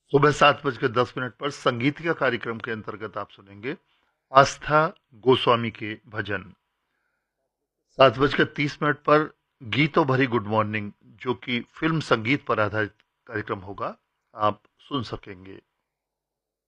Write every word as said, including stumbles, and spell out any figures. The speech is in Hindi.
सुबह सात बजकर दस मिनट पर संगीत का कार्यक्रम के अंतर्गत आप सुनेंगे आस्था गोस्वामी के भजन। सात बजकर तीस मिनट पर गीतों भरी गुड मॉर्निंग, जो कि फिल्म संगीत पर आधारित कार्यक्रम होगा, आप सुन सकेंगे।